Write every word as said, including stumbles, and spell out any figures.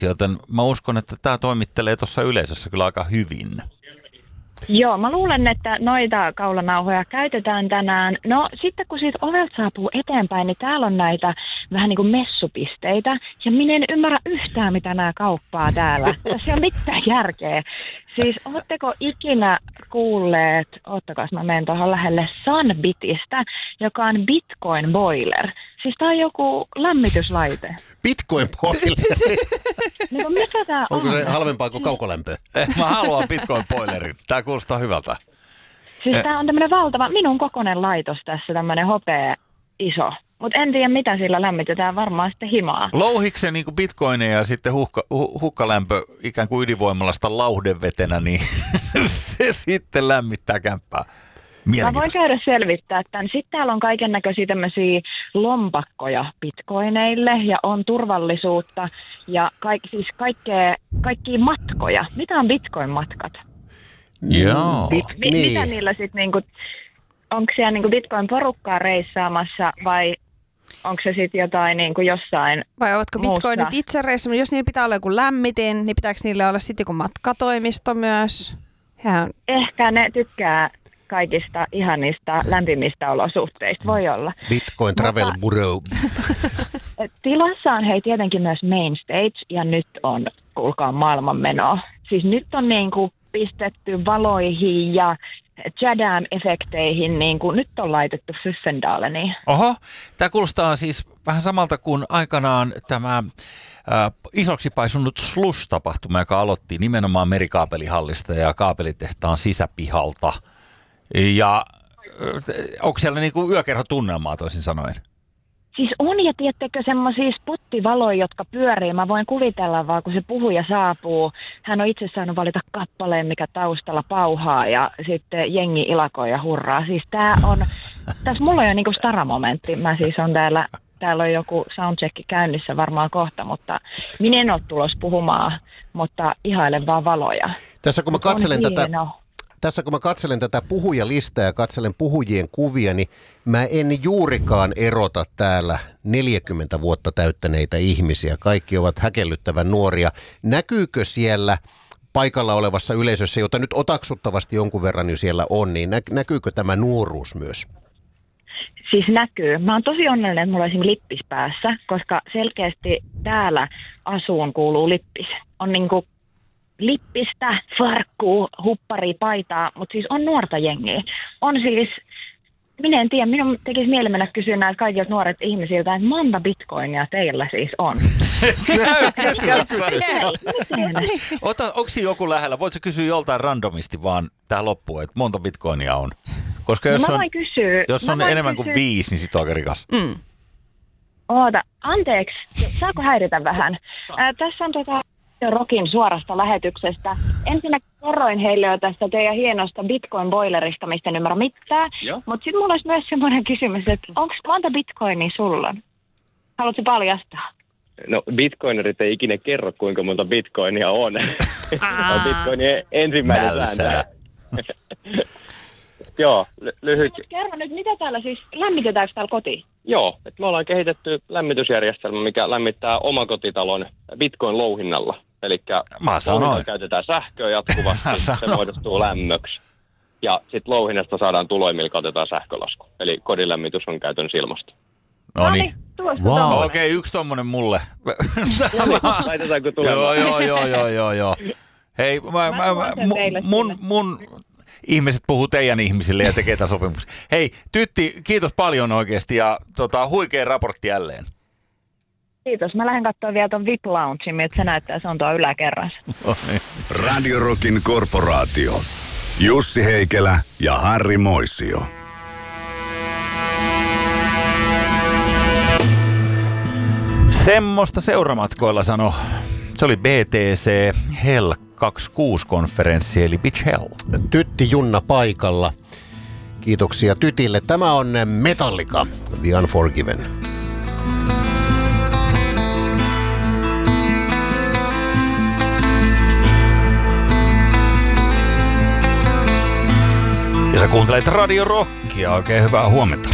joten mä uskon, että tämä toimittelee tuossa yleisössä kyllä aika hyvin. Joo, mä luulen, että noita kaulanauhoja käytetään tänään. No sitten kun siitä ovelta saapuu eteenpäin, niin täällä on näitä vähän niin kuin messupisteitä. Ja minä en ymmärrä yhtään, mitä nämä kauppaa täällä. Tässä ei ole mitään järkeä. Siis ootteko ikinä kuulleet, oottakas mä menen tuohon lähelle, Sunbitistä, joka on Bitcoin boiler. Siis tää on joku lämmityslaite. Bitcoin boiler? Niin kuin mikä tää on? Onko se halvempaa kuin kaukolämpö? Mä haluan Bitcoin boilerin. Tää kuulostaa hyvältä. Siis tää on tämmönen valtava, minun kokoinen laitos tässä, tämmönen hopea iso. Mutta en tiedä, mitä sillä lämmitetään, varmaan sitten himaa. Louhiko se niin kuin bitcoineja ja sitten hukka, hu, hukkalämpö ikään kuin ydinvoimalasta lauhdevetenä, niin se sitten lämmittää kämppää. Mä voin käydä selvittää tämän. Sitten täällä on kaiken näköisiä tämmöisiä lompakkoja bitcoineille ja on turvallisuutta ja kaik, siis kaikkea, kaikkia matkoja. Mitä on bitcoin-matkat? Joo. Bit, Mi- niin. Mitä niillä sitten niinku, onko siellä niinku bitcoin-porukkaa reissaamassa vai onko se sitten jotain niinku jossain Vai ovatko bitcoinit muussa? itse reissaamassa? Jos niillä pitää olla joku lämmitin, niin pitääkö niille olla sitten joku matkatoimisto myös? Hän... Ehkä ne tykkää kaikista ihanista lämpimistä olosuhteista, voi olla. Bitcoin Travel Mutta, Bureau. tilassa on hei tietenkin myös main stage ja nyt on, kuulkaa, maailmanmenoa. Siis nyt on niinku pistetty valoihin ja Jadam-efekteihin, niin kuin nyt on laitettu Fyffendaleniin. Oho, tämä kuulostaa siis vähän samalta kuin aikanaan tämä äh, isoksi paisunut Slush-tapahtuma, joka aloitti nimenomaan merikaapelihallista ja kaapelitehtaan sisäpihalta. Ja äh, onko siellä niinku yökerhotunnelmaa toisin sanoen? Siis on, ja tiedättekö semmoisia spottivaloja, jotka pyörii. Mä voin kuvitella vaan, kun se puhuja saapuu. Hän on itse saanut valita kappaleen, mikä taustalla pauhaa, ja sitten jengi ilakoi ja hurraa. Siis tää on, tässä mulla on jo niinku staramomentti. Mä siis on täällä, täällä on joku soundcheck käynnissä varmaan kohta, mutta minä en ole tulossa puhumaan, mutta ihailen vaan valoja. Tässä kun mä katselen tätä... hieno. Tässä kun mä katselen tätä puhujalistaa ja katselen puhujien kuvia, niin mä en juurikaan erota täällä neljäkymmentä vuotta täyttäneitä ihmisiä. Kaikki ovat häkellyttävän nuoria. Näkyykö siellä paikalla olevassa yleisössä, jota nyt otaksuttavasti jonkun verran jo siellä on, niin nä- näkyykö tämä nuoruus myös? Siis näkyy. Mä oon tosi onnellinen, että mulla on esimerkiksi lippis päässä, koska selkeästi täällä asuun kuuluu lippis. On niinku lippistä, farkkuu, huppari, paitaa, mutta siis on nuorta jengiä. On siis, minä en tiedä, minun tekisi mieli mennä kysyä näiltä kaikilta nuoret ihmisiltä, että monta bitcoinia teillä siis on. Ota, onko siinä joku lähellä? Voitko kysyä joltain randomisti vaan tähän loppuun, että monta bitcoinia on? Koska jos no, on, kysyä. jos on enemmän kysyä. kuin viisi, niin sit on aika rikas. Mm. Oota, anteeksi, saako häiritä vähän? Ää, tässä on tota... Rokin suorasta lähetyksestä. Ensinnä kerroin heille jo tästä teidän hienosta Bitcoin-boilerista, mistä en ymmärrä mitään. Mutta sitten mulla olisi myös semmoinen kysymys, että onko monta bitcoinia sulla on? Haluatko paljastaa? No bitcoinerit ei ikinä kerro, kuinka monta bitcoinia on. on bitcoinien ensimmäinen sääntö. Joo, ly- lyhyt. Kerro nyt, mitä täällä siis, lämmitetäänkö täällä kotiin? Joo, että me ollaan kehitetty lämmitysjärjestelmä, mikä lämmittää omakotitalon bitcoin-louhinnalla. Eli käytetään sähköä jatkuvasti, se muodostuu lämmöksi. Ja sitten louhinnasta saadaan tuloja, millä katetaan sähkölasku. Eli kodinlämmitys on käytännössä ilmasta. No niin. Wow. Okei, okay, yksi tommonen mulle. Laitetaanko tulemaan? Joo, joo, joo, joo, joo, joo. Hei, mä, mä, mä, mun, mun, mun ihmiset puhuu teidän ihmisille ja tekee tämän sopimuksen. Hei, Tytti, kiitos paljon oikeasti ja tota, huikea raportti jälleen. Kiitos. Mä lähden katsoa vielä ton V I P-loungein, miltä se näyttää. Se on tuo yläkerrassa. No niin. Radio Rockin korporaatio. Jussi Heikelä ja Harri Moisio. Semmosta seuramatkoilla sano. Se oli B T C Hell kaksikymmentäkuusi-konferenssi, eli Beach Hell. Tytti Junna paikalla. Kiitoksia Tytille. Tämä on Metallica, The Unforgiven. Ja sä kuuntelet Radio Rockia. Oikein hyvää huomenta.